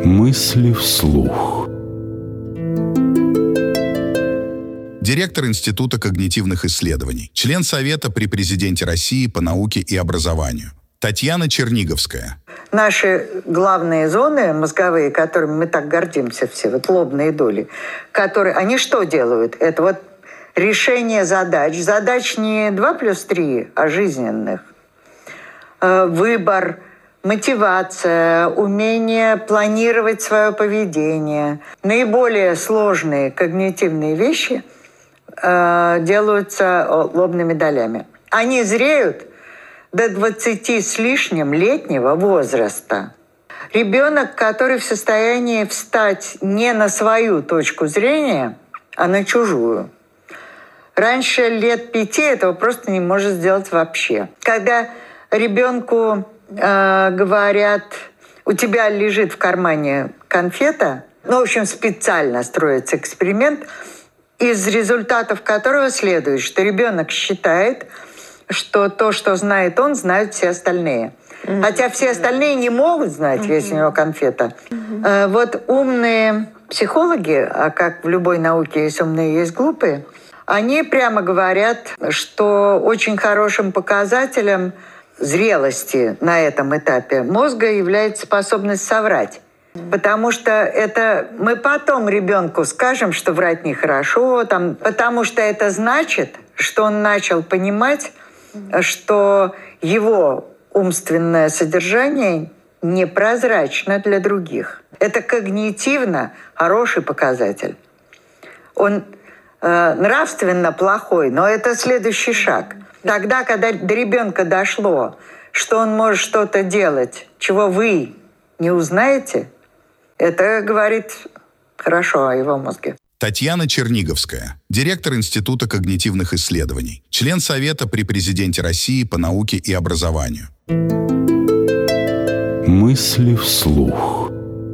Мысли вслух. Директор Института когнитивных исследований, член Совета при Президенте России по науке и образованию Татьяна Черниговская. Наши главные зоны мозговые, которыми мы так гордимся все, вот лобные доли, которые, они что делают? Это вот решение задач. Задач не 2+3, а жизненных. Выбор, мотивация, умение планировать свое поведение. Наиболее сложные когнитивные вещи делаются лобными долями. Они зреют до 20 с лишним летнего возраста. Ребенок, который в состоянии встать не на свою точку зрения, а на чужую, раньше лет 5 этого просто не может сделать вообще. Когда ребенку говорят, у тебя лежит в кармане конфета, в общем, специально строится эксперимент, из результатов которого следует, что ребенок считает, что то, что знает он, знают все остальные. Хотя все остальные не могут знать, если у него конфета. Вот умные психологи, а как в любой науке есть умные, есть глупые, они прямо говорят, что очень хорошим показателем зрелости на этом этапе мозга является способность соврать. Потому что это мы потом ребенку скажем, что врать нехорошо, потому что это значит, что он начал понимать, что его умственное содержание непрозрачно для других. Это когнитивно хороший показатель. Он нравственно плохой, но это следующий шаг. Тогда, когда до ребенка дошло, что он может что-то делать, чего вы не узнаете, это говорит хорошо о его мозге. Татьяна Черниговская, директор Института когнитивных исследований, член Совета при Президенте России по науке и образованию. Мысли вслух.